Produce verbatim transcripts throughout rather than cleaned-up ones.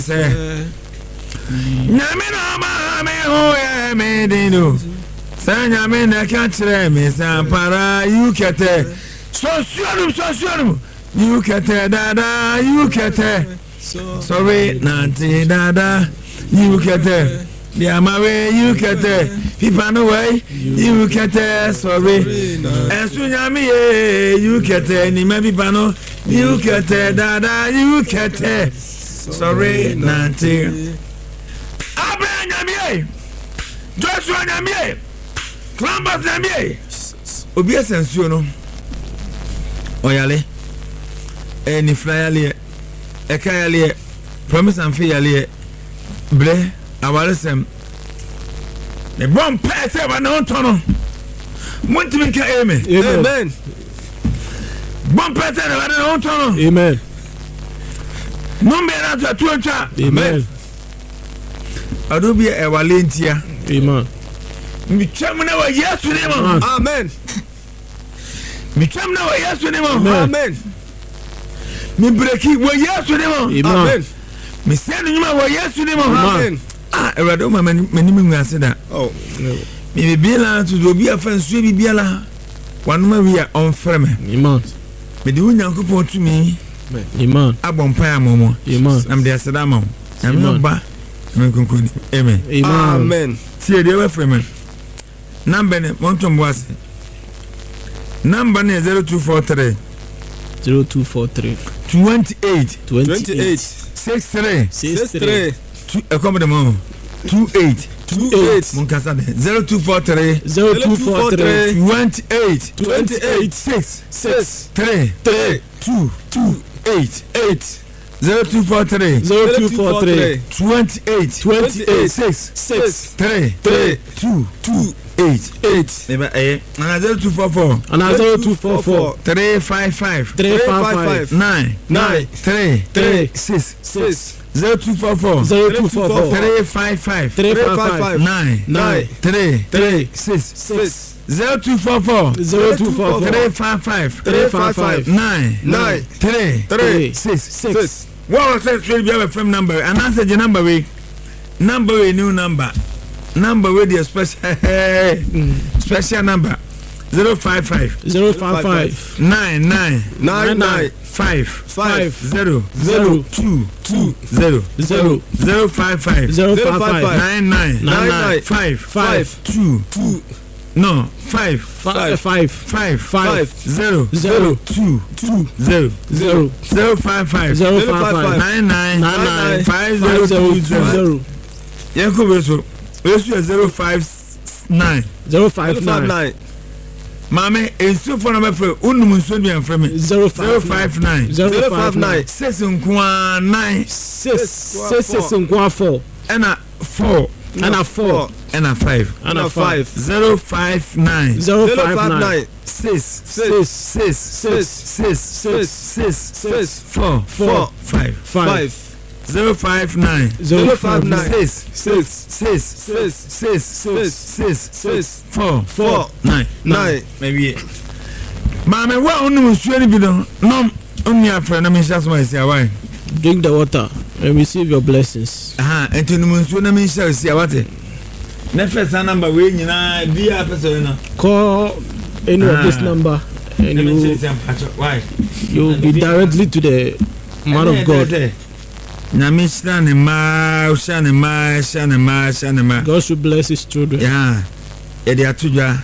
Nyamina ma me ho e me dinu. Sanya me na kantre me sampara you kete. So suonu so suonu. You kete dada you kete. Sorry nanti dada you kete. Diamawe you kete. Pipano way you kete sorry. Esunyami you kete ni me pipano you kete dada you kete. Sorry nanti. Abraham Nyamie, Joshua Nyamie, Columbus Nyamie. Obi esensuo no. Oyale. Eni flyale. Ekayale. Promise and fairle. Ble awalesem. The bomb pass ever no tono. Montimi ka amen. Amen. Bomb pass ever no tono. Amen. Number na tu atwa. Amen. Adobe e walentia. Amen. Mi twam na wa Yesu ne mo. Amen. Mi twam na wa Yesu ne mo. Amen. Mi breki wa Yesu ne mo. Amen. Mi senu nyuma wa Yesu ne mo. Amen. Ah, erado ma mani mi ngase da. Oh. Mi bibia to do bia fa nsuo bibia la. Wanuma wi a on freme. Amen. Mi di Onyankopon tumi. Amen. Abon pa amomo. Amen. Nam de aseda ma. Na mi ba. Amen. Amen. Amen. See the way frame. Number ne monton boase. Number ne zero two four three zero two four three twenty-eight twenty-eight sixty-three sixty-three e come the mom twenty-eight twenty-eight mon kasa de zero two four three zero two four three twenty-eight twenty-eight six six three three two two eight eight zero two four three zero two four three twenty-eight twenty-eight six six three three two two eight eight eba eh na zero two four four and zero two four four three five five three five five nine nine three three six six zero two four four zero two four four three five five three five five nine nine three three six six zero two four four zero two four four three five five three five five nine nine three three six six. What was that? Should be a firm number and answer the number we number a new number number with the special special number zero five five zero five five nine nine nine nine five five zero zero two two zero zero zero five five zero five five nine nine nine nine five five two two no five five five five five zero zero two two zero zero zero five five zero five five nine nine nine nine five five zero zero two two zero. zero Yanko beso beso zero five nine zero five nine Mame enso for number for unum nso bi an frame zero five nine zero five nine six nkwa nine six six six nkwa four and a four and a four and a five and a five zero five nine zero five nine six six six six six six six six four four five five zero five nine zero five nine six six six six six six six six four four nine nine. Maybe Mama, what on the sweaty bidon? No, only a friend. I mean, that's why I say, why? Drink the water and receive your blessings. Ah, and to the moon, so I mean, shall see what it. Next number, we you know, be a person. Call any of this number and you why you will be directly to the man of God. Namishna ne ma, shane ma, shane ma, shane ma. God should bless his children. Yeah, Eddie Atuja.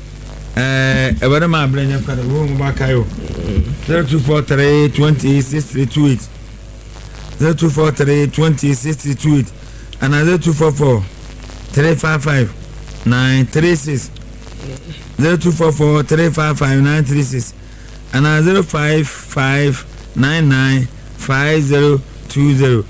Eh, every man bring up the room back. Zero two four three twenty sixty two eight. Zero two four three twenty sixty two eight. And another two four four three five five nine three six. Zero two four four three five five nine three six. And another zero five five nine nine five zero two zero.